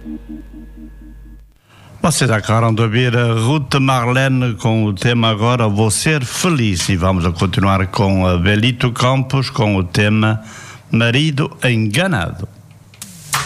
Vocês acabaram de ouvir a Ruth Marlene com o tema agora Vou Ser Feliz, e vamos a continuar com a Belito Campos com o tema Marido Enganado.